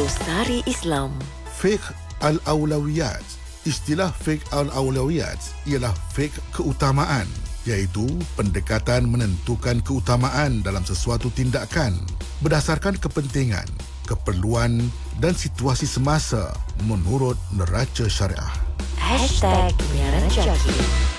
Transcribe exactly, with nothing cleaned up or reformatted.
Glosari Islam. Fiqh al-awlawiyat. Istilah fiqh al-awlawiyat ialah fiqh keutamaan, iaitu pendekatan menentukan keutamaan dalam sesuatu tindakan berdasarkan kepentingan, keperluan dan situasi semasa menurut neraca syariah. Hashtag Biara Jaki.